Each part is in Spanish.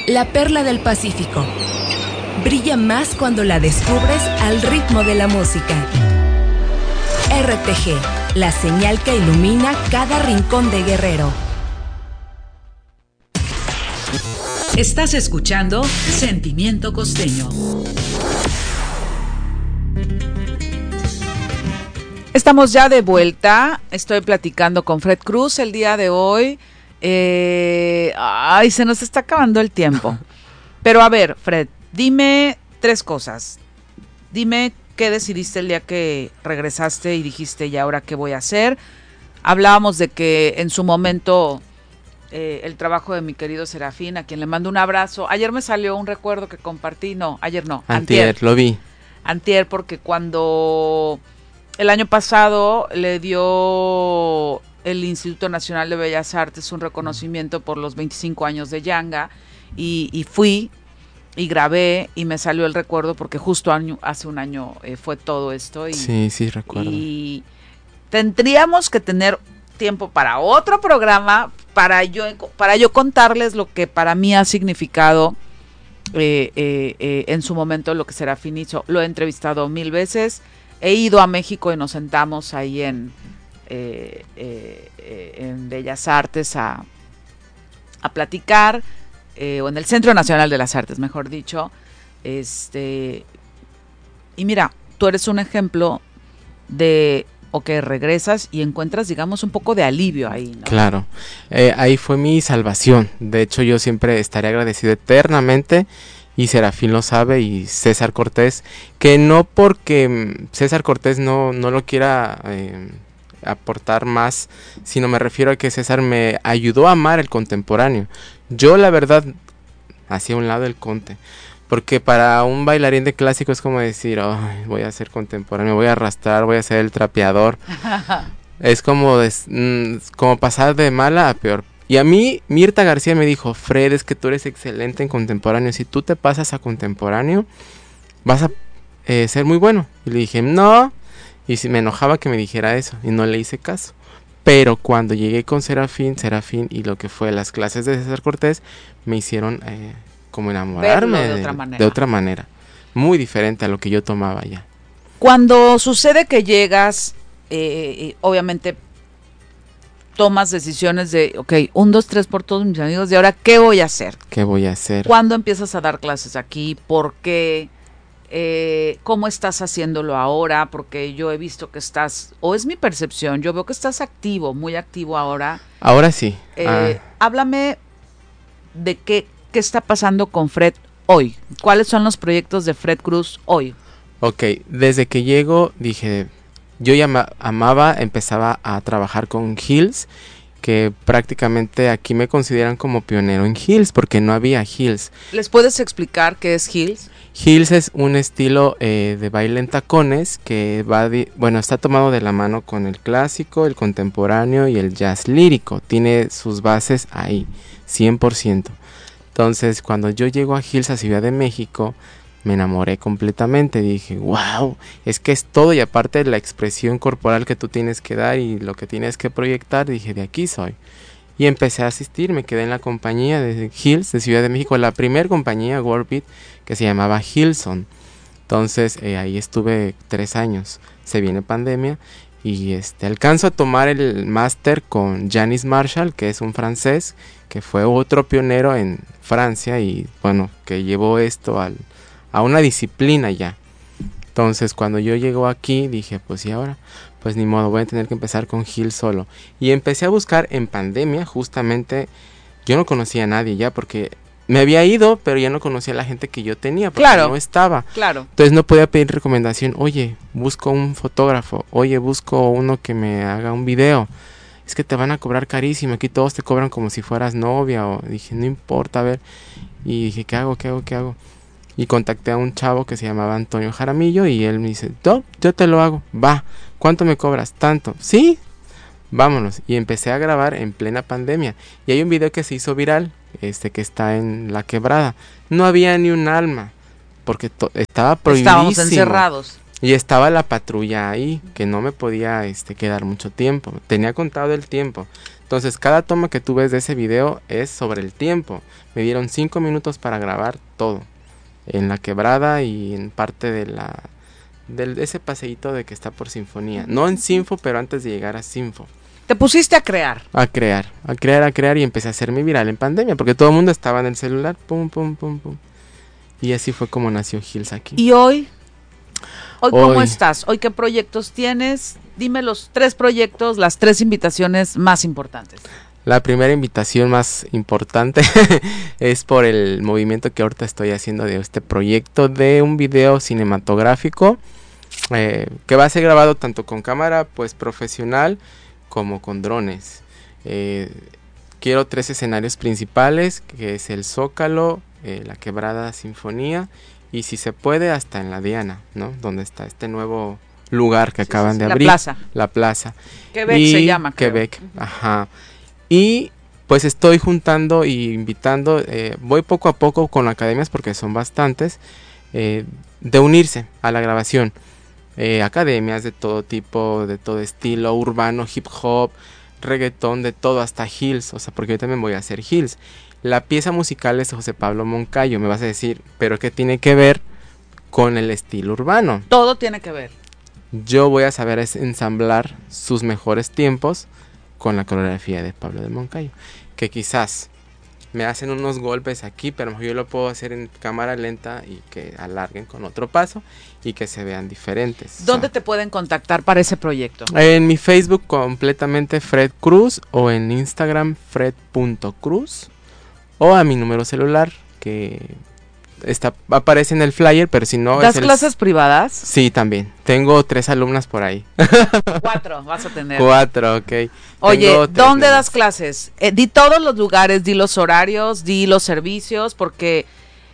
La perla del Pacífico. Brilla más cuando la descubres al ritmo de la música. RTG, la señal que ilumina cada rincón de Guerrero. Estás escuchando Sentimiento Costeño. Estamos ya de vuelta. Estoy platicando con Fred Cruz el día de hoy. Se nos está acabando el tiempo. Pero a ver, Fred, dime 3 cosas. Dime qué decidiste el día que regresaste y dijiste, ¿y ahora qué voy a hacer? Hablábamos de que en su momento el trabajo de mi querido Serafín, a quien le mando un abrazo. Ayer me salió un recuerdo que compartí. No, ayer no. Antier, lo vi. Antier, porque cuando el año pasado le dio el Instituto Nacional de Bellas Artes un reconocimiento por los 25 años de Yanga, y fui y grabé y me salió el recuerdo porque justo hace un año fue todo esto. Y, sí, recuerdo. Y tendríamos que tener tiempo para otro programa para yo contarles lo que para mí ha significado en su momento lo que Serafín hizo. Lo he entrevistado 1000 veces. He ido a México y nos sentamos ahí en Bellas Artes a platicar, o en el Centro Nacional de las Artes, mejor dicho. Y mira, tú eres un ejemplo de regresas y encuentras, digamos, un poco de alivio ahí, ¿no? Claro, ahí fue mi salvación. De hecho, yo siempre estaré agradecido eternamente. Y Serafín lo sabe, y César Cortés, que no porque César Cortés no lo quiera aportar más, sino me refiero a que César me ayudó a amar el contemporáneo. Yo la verdad hacía a un lado el conte, porque para un bailarín de clásico es como decir, voy a hacer contemporáneo, voy a arrastrar, voy a ser el trapeador. Es como pasar de mala a peor. Y a mí, Mirta García me dijo, Fred, es que tú eres excelente en contemporáneo. Si tú te pasas a contemporáneo, vas a ser muy bueno. Y le dije, no. Y me enojaba que me dijera eso. Y no le hice caso. Pero cuando llegué con Serafín y lo que fue las clases de César Cortés, me hicieron como enamorarme de otra manera. Muy diferente a lo que yo tomaba ya. Cuando sucede que llegas, obviamente tomas decisiones de, 1, 2, 3 por todos mis amigos, y ahora, ¿qué voy a hacer? ¿Cuándo empiezas a dar clases aquí? ¿Por qué? ¿Cómo estás haciéndolo ahora? Porque yo he visto que estás, o es mi percepción, yo veo que estás activo, muy activo ahora. Ahora sí. Háblame de qué está pasando con Fred hoy. ¿Cuáles son los proyectos de Fred Cruz hoy? Ok, desde que llego dije, yo ya empezaba a trabajar con Hills, que prácticamente aquí me consideran como pionero en Hills, porque no había Hills. ¿Les puedes explicar qué es Hills? Hills es un estilo de baile en tacones que está tomado de la mano con el clásico, el contemporáneo y el jazz lírico. Tiene sus bases ahí, 100%. Entonces, cuando yo llego a Hills, a Ciudad de México, me enamoré completamente. Dije, wow, es que es todo, y aparte la expresión corporal que tú tienes que dar y lo que tienes que proyectar, dije, de aquí soy. Y empecé a asistir, me quedé en la compañía de Hills de Ciudad de México, la primer compañía World Beat, que se llamaba Hillson. Entonces ahí estuve 3 años. Se viene pandemia y alcanzo a tomar el máster con Janis Marshall, que es un francés, que fue otro pionero en Francia y bueno, que llevó esto a una disciplina ya. Entonces cuando yo llego aquí dije, pues y ahora, pues ni modo, voy a tener que empezar con Hill solo. Y empecé a buscar en pandemia, justamente, yo no conocía a nadie ya, porque me había ido, pero ya no conocía a la gente que yo tenía, porque no estaba. Claro. Entonces no podía pedir recomendación, oye, busco un fotógrafo, oye, busco uno que me haga un video. Es que te van a cobrar carísimo, aquí todos te cobran como si fueras novia, o dije, no importa, a ver. Y dije, ¿qué hago? Y contacté a un chavo que se llamaba Antonio Jaramillo y él me dice, no, yo te lo hago, va, ¿cuánto me cobras? Tanto, sí, vámonos. Y empecé a grabar en plena pandemia y hay un video que se hizo viral, que está en La Quebrada. No había ni un alma porque estaba prohibidísimo. Estábamos encerrados. Y estaba la patrulla ahí, que no me podía quedar mucho tiempo, tenía contado el tiempo. Entonces, cada toma que tú ves de ese video es sobre el tiempo. Me dieron 5 minutos para grabar todo. En la quebrada y en parte de ese paseíto de que está por Sinfonía. No en Sinfo, pero antes de llegar a Sinfo. Te pusiste a crear. A crear y empecé a hacerme viral en pandemia, porque todo el mundo estaba en el celular, pum, pum, pum, pum. Y así fue como nació Hills aquí. ¿Y hoy cómo estás? ¿Hoy qué proyectos tienes? Dime los 3 proyectos, las 3 invitaciones más importantes. La primera invitación más importante es por el movimiento que ahorita estoy haciendo de este proyecto de un video cinematográfico que va a ser grabado tanto con cámara pues profesional como con drones. Quiero 3 escenarios principales, que es el Zócalo, la Quebrada Sinfonía y si se puede hasta en la Diana, ¿no? Donde está este nuevo lugar que acaban de abrir. La plaza. Quebec se llama, creo. Quebec, ajá. Y pues estoy juntando y invitando, voy poco a poco con academias porque son bastantes, de unirse a la grabación. Academias de todo tipo, de todo estilo, urbano, hip hop, reggaetón, de todo, hasta Hills, o sea, porque yo también voy a hacer Hills. La pieza musical es José Pablo Moncayo, me vas a decir, ¿pero qué tiene que ver con el estilo urbano? Todo tiene que ver. Yo voy a saber ensamblar sus mejores tiempos con la coreografía de Pablo de Moncayo, que quizás me hacen unos golpes aquí, pero yo lo puedo hacer en cámara lenta y que alarguen con otro paso y que se vean diferentes. ¿Dónde te pueden contactar para ese proyecto? En mi Facebook completamente Fred Cruz o en Instagram fred.cruz o a mi número celular que aparece en el flyer, pero si no... ¿Das clases privadas? Sí, también. Tengo 3 alumnas por ahí. 4 vas a tener. 4, ok. Oye, ¿dónde das clases? Di todos los lugares, di los horarios, di los servicios, porque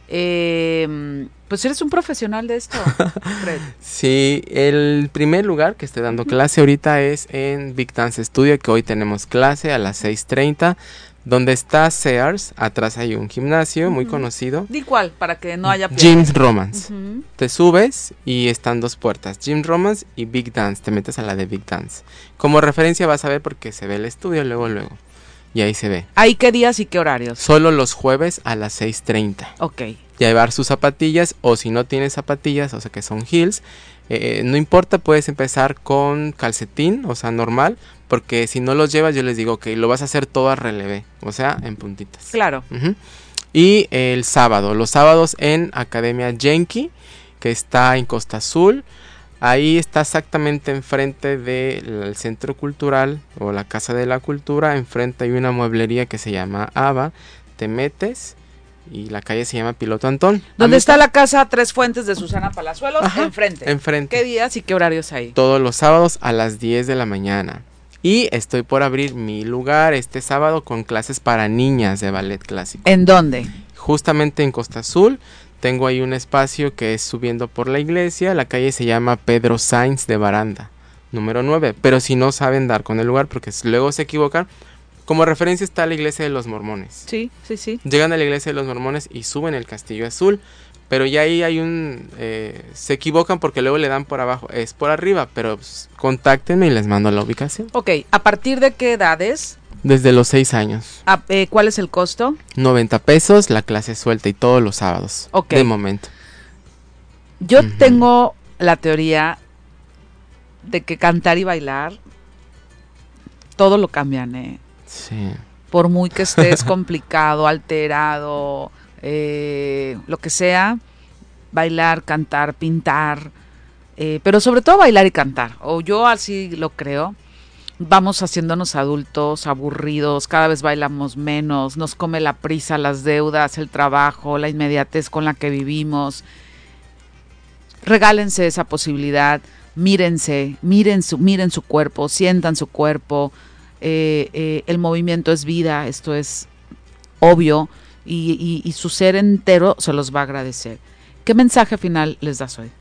pues eres un profesional de esto, Fred. Sí, el primer lugar que estoy dando clase ahorita es en Big Dance Studio, que hoy tenemos clase a las 6:30. Donde está Sears, atrás hay un gimnasio muy conocido. ¿Di cuál? Para que no haya... Jim Romance. Te subes y están 2 puertas, Jim Romance y Big Dance. Te metes a la de Big Dance. Como referencia vas a ver porque se ve el estudio luego. Y ahí se ve. ¿Ahí qué días y qué horarios? Solo los jueves a las 6:30. Ok. Llevar sus zapatillas o si no tienes zapatillas, o sea que son heels, no importa, puedes empezar con calcetín, o sea normal, porque si no los llevas yo les digo que lo vas a hacer todo a relevé, o sea en puntitas. Claro. Y los sábados en Academia Yankee, que está en Costa Azul, ahí está exactamente enfrente del Centro Cultural o la Casa de la Cultura, enfrente hay una mueblería que se llama Ava, te metes y la calle se llama Piloto Antón. ¿Dónde está la casa Tres Fuentes de Susana Palazuelos? Ajá, enfrente. ¿Qué días y qué horarios hay? Todos los sábados a las 10 de la mañana. Y estoy por abrir mi lugar este sábado con clases para niñas de ballet clásico. ¿En dónde? Justamente en Costa Azul. Tengo ahí un espacio que es subiendo por la iglesia. La calle se llama Pedro Sainz de Baranda, número 9. Pero si no saben dar con el lugar porque luego se equivocan. Como referencia está la iglesia de los mormones. Sí. Llegan a la iglesia de los mormones y suben el Castillo Azul. Pero ya ahí hay se equivocan porque luego le dan por abajo. Es por arriba, pero pues, contáctenme y les mando la ubicación. Ok, ¿a partir de qué edades? Desde los 6 años. ¿Cuál es el costo? 90 pesos, la clase suelta y todos los sábados. Ok. De momento. Yo tengo la teoría de que cantar y bailar todo lo cambian, Sí. Por muy que estés complicado, alterado, lo que sea, bailar, cantar, pintar, pero sobre todo bailar y cantar, o yo así lo creo. Vamos haciéndonos adultos, aburridos, cada vez bailamos menos, nos come la prisa, las deudas, el trabajo, la inmediatez con la que vivimos. Regálense esa posibilidad, miren su cuerpo, sientan su cuerpo. El movimiento es vida, esto es obvio, y su ser entero se los va a agradecer. ¿Qué mensaje final les das hoy?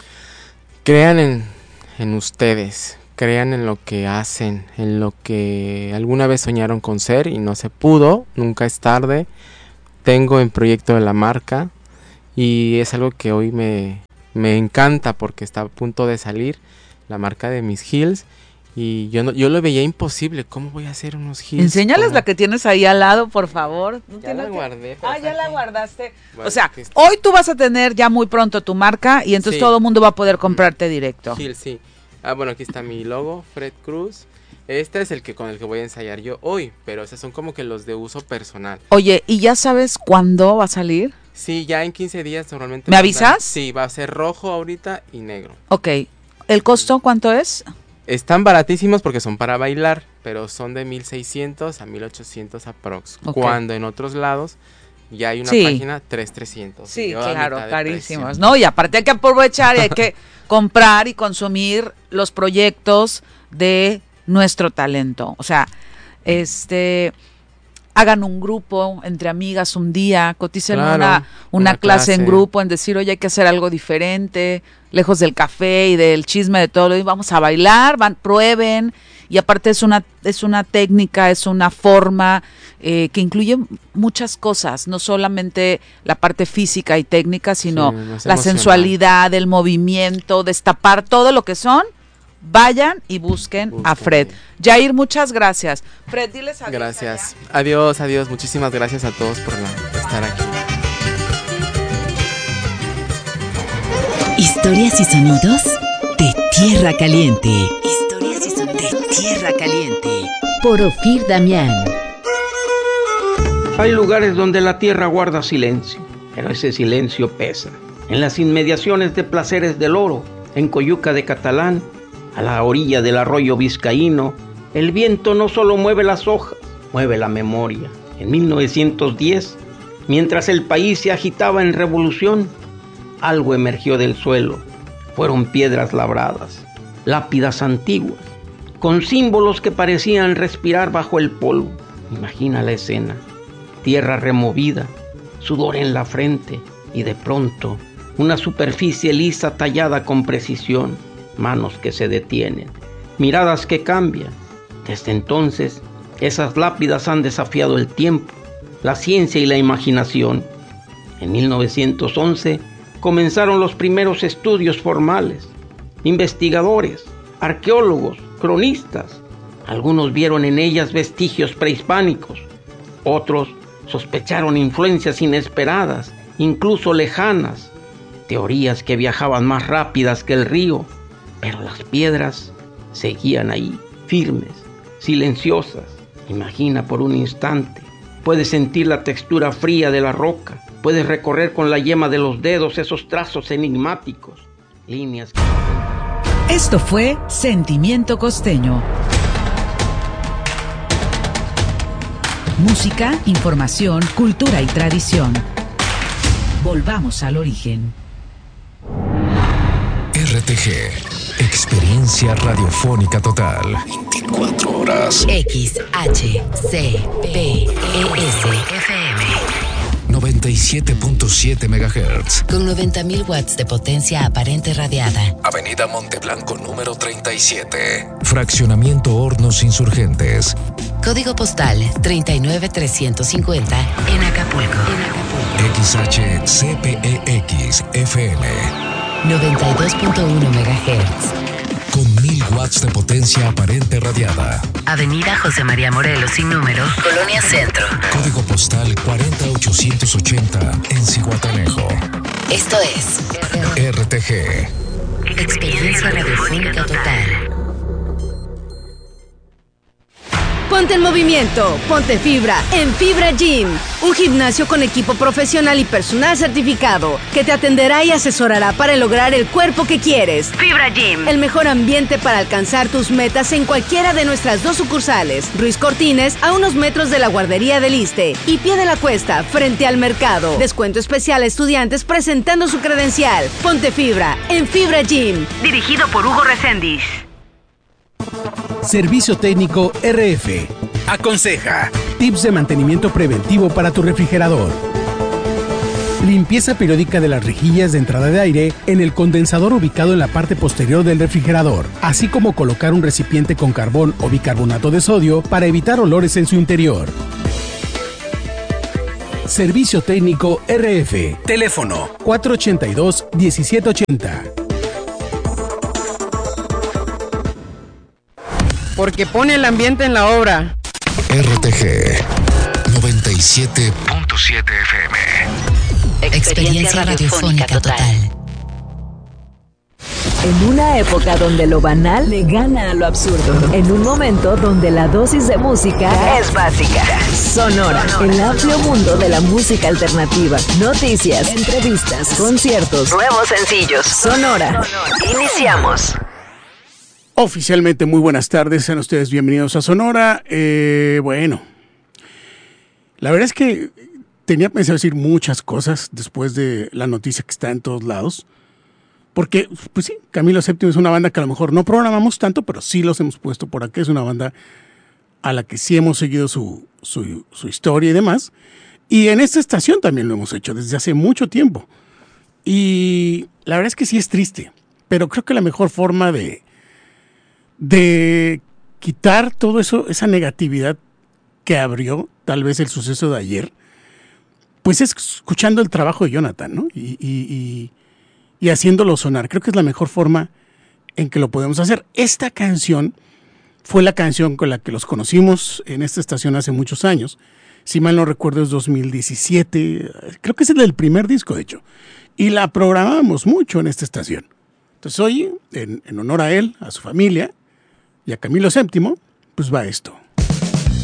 Crean en ustedes, crean en lo que hacen, en lo que alguna vez soñaron con ser y no se pudo, nunca es tarde. Tengo en proyecto de la marca y es algo que hoy me encanta porque está a punto de salir, la marca de mis heels. Y yo lo veía imposible. ¿Cómo voy a hacer unos hits? Enséñales la que tienes ahí al lado, por favor. ¿No ya la guardé. Ya la guardaste. Bueno, o sea, hoy tú vas a tener ya muy pronto tu marca y entonces todo el mundo va a poder comprarte directo. Sí. Bueno, aquí está mi logo, Fred Cruz. Este es con el que voy a ensayar yo hoy, pero son como que los de uso personal. Oye, ¿y ya sabes cuándo va a salir? Sí, ya en 15 días normalmente. ¿Me avisas? Sí, va a ser rojo ahorita y negro. Ok. ¿El costo cuánto es? Están baratísimos porque son para bailar, pero son de 1,600 a 1,800 aprox. Okay. Cuando en otros lados ya hay una página 3,300. Sí, claro, carísimos, ¿no? Y aparte hay que aprovechar y hay que comprar y consumir los proyectos de nuestro talento. O sea, hagan un grupo entre amigas un día, coticen una clase en grupo, en decir, oye, hay que hacer algo diferente, lejos del café y del chisme de todo, y vamos a bailar, prueben, y aparte es una técnica, es una forma que incluye muchas cosas, no solamente la parte física y técnica, sino la sensualidad, el movimiento, destapar todo lo que son. Vayan y busquen a Fred. Jair, muchas gracias. Fred, diles adiós. Gracias. Allá. Adiós. Muchísimas gracias a todos por estar aquí. Historias y sonidos de Tierra Caliente. Historias y sonidos de Tierra Caliente. Por Ofir Damián. Hay lugares donde la tierra guarda silencio, pero ese silencio pesa. En las inmediaciones de Placeres del Oro, en Coyuca de Catalán, a la orilla del arroyo vizcaíno, el viento no solo mueve las hojas, mueve la memoria. En 1910, mientras el país se agitaba en revolución, algo emergió del suelo. Fueron piedras labradas, lápidas antiguas, con símbolos que parecían respirar bajo el polvo. Imagina la escena: tierra removida, sudor en la frente y de pronto una superficie lisa tallada con precisión. Manos que se detienen, miradas que cambian. Desde entonces, esas lápidas han desafiado el tiempo, la ciencia y la imaginación. En 1911 comenzaron los primeros estudios formales. Investigadores, arqueólogos, cronistas. Algunos vieron en ellas vestigios prehispánicos. Otros sospecharon influencias inesperadas, incluso lejanas. Teorías que viajaban más rápidas que el río. Pero las piedras seguían ahí, firmes, silenciosas. Imagina por un instante. Puedes sentir la textura fría de la roca. Puedes recorrer con la yema de los dedos esos trazos enigmáticos. Líneas que... Esto fue Sentimiento Costeño. Música, información, cultura y tradición. Volvamos al origen. RTG, experiencia radiofónica total. 24 horas. XHCPES-FM 97.7 MHz. Con 90.000 watts de potencia aparente radiada. Avenida Monteblanco número 37. Fraccionamiento Hornos Insurgentes. Código postal 39350 en Acapulco. XHCPEX-FM 92.1 MHz. Con 1000 watts de potencia aparente radiada. Avenida José María Morelos sin número, Colonia Centro. Código postal 40880 en Zihuatanejo. Esto es RTG. Experiencia radiofónica total. Ponte en movimiento, ponte fibra en Fibra Gym, un gimnasio con equipo profesional y personal certificado que te atenderá y asesorará para lograr el cuerpo que quieres. Fibra Gym, el mejor ambiente para alcanzar tus metas en cualquiera de nuestras 2 sucursales, Ruiz Cortines a unos metros de la guardería del Iste y Pie de la Cuesta frente al mercado. Descuento especial a estudiantes presentando su credencial. Ponte fibra en Fibra Gym, dirigido por Hugo Reséndiz. Servicio técnico RF. Aconseja. Tips de mantenimiento preventivo para tu refrigerador. Limpieza periódica de las rejillas de entrada de aire en el condensador ubicado en la parte posterior del refrigerador, así como colocar un recipiente con carbón o bicarbonato de sodio para evitar olores en su interior. Servicio técnico RF. Teléfono 482-1780. porque pone el ambiente en la obra. RTG 97.7 FM. Experiencia radiofónica total. En una época donde lo banal le gana a lo absurdo. En un momento donde la dosis de música es básica. Sonora, el amplio mundo de la música alternativa. Noticias, entrevistas, conciertos, nuevos sencillos. Sonora. Iniciamos. Oficialmente, muy buenas tardes. Sean ustedes bienvenidos a Sonora. Bueno, la verdad es que tenía pensado decir muchas cosas después de la noticia que está en todos lados. Porque, pues sí, Camilo VII es una banda que a lo mejor no programamos tanto, pero sí los hemos puesto por aquí. Es una banda a la que sí hemos seguido su historia y demás. Y en esta estación también lo hemos hecho desde hace mucho tiempo. Y la verdad es que sí es triste, pero creo que la mejor forma de quitar todo eso, esa negatividad que abrió tal vez el suceso de ayer, pues es escuchando el trabajo de Jonathan, ¿no? Y haciéndolo sonar. Creo que es la mejor forma en que lo podemos hacer. Esta canción fue la canción con la que los conocimos en esta estación hace muchos años. Si mal no recuerdo es 2017, creo que es el del primer disco de hecho. Y la programábamos mucho en esta estación. Entonces hoy, en honor a él, a su familia y a Camilo VII, pues va esto.